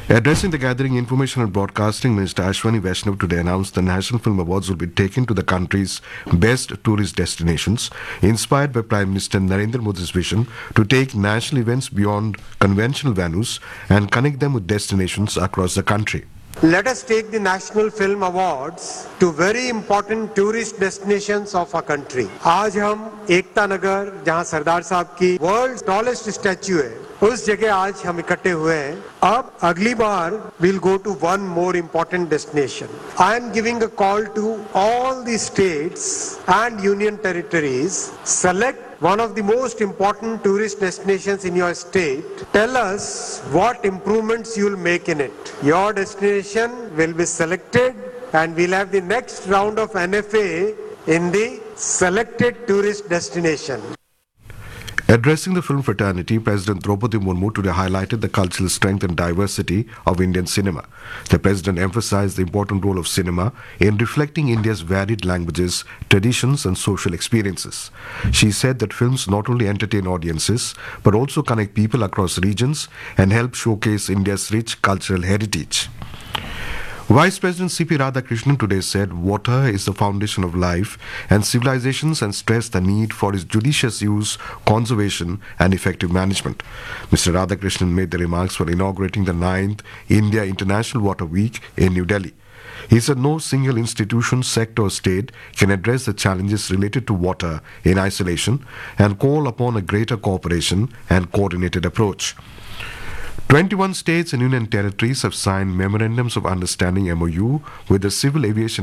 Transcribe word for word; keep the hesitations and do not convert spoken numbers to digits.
Addressing the gathering, Information and Broadcasting Minister Ashwani Vaishnav today announced the National Film Awards will be taken to the country's best tourist destinations, inspired by Prime Minister Narendra Modi's vision to take national events beyond conventional venues and connect them with destinations across the country. Let us take the National Film Awards to very important tourist destinations of our country. आज हम एकता नगर जहां सरदार साहब की world tallest statue है उस जगह आज हम इकट्ठे हुए हैं. अब अगली बार we'll go to one more important destination. I am giving a call to all the states and union territories. Select one of the most important tourist destinations in your state. Tell us what improvements you will make in it. Your destination will be selected and we'll have the next round of N F A in the selected tourist destination. Addressing the film fraternity, President Draupadi Murmu today highlighted the cultural strength and diversity of Indian cinema. The President emphasized the important role of cinema in reflecting India's varied languages, traditions and social experiences. She said that films not only entertain audiences, but also connect people across regions and help showcase India's rich cultural heritage. Vice President C P Radhakrishnan today said water is the foundation of life and civilizations and stressed the need for its judicious use, conservation and effective management. Mister Radhakrishnan made the remarks while inaugurating the ninth India International Water Week in New Delhi. He said no single institution, sector or state can address the challenges related to water in isolation and call upon a greater cooperation and coordinated approach. twenty-one states and union territories have signed memorandums of understanding M O U with the Civil Aviation